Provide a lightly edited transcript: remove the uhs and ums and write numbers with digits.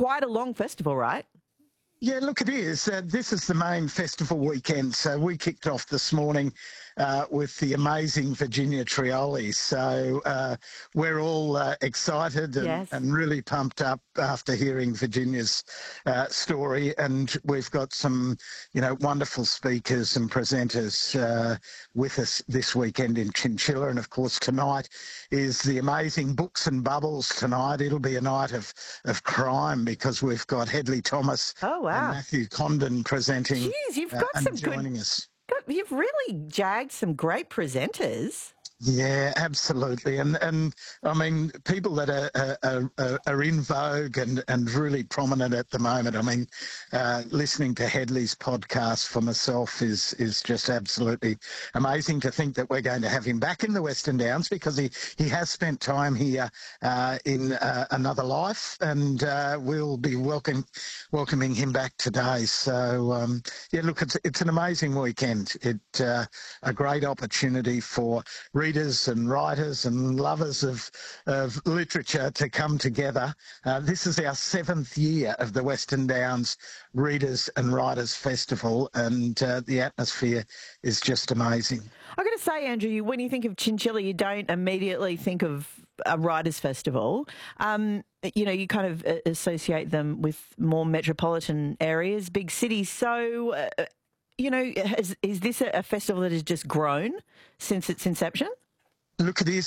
quite a long festival, right? Yeah, look, it is. This is the main festival weekend. So we kicked off this morning with the amazing Virginia Trioli. So we're all excited Yes. and really pumped up after hearing Virginia's story. And we've got some, wonderful speakers and presenters with us this weekend in Chinchilla. And of course, tonight is the amazing Books and Bubbles tonight. It'll be a night of crime because we've got Hedley Thomas Oh, wow. and Matthew Condon presenting Jeez, you've got some and joining us. You've really jagged some great presenters. Yeah, absolutely. And I mean, people that are in vogue and really prominent at the moment. I mean, listening to Hedley's podcast for myself is just absolutely amazing to think that we're going to have him back in the Western Downs because he has spent time here in another life, and we'll be welcoming him back today. So, yeah, look, it's an amazing weekend. A great opportunity for readers and writers and lovers of literature to come together. This is our 7th year of the Western Downs Readers and Writers Festival, and the atmosphere is just amazing. I've got to say, Andrew, when you think of Chinchilla, you don't immediately think of a writers' festival. You kind of associate them with more metropolitan areas, big cities. So, is this a festival that has just grown since its inception? Look, it is.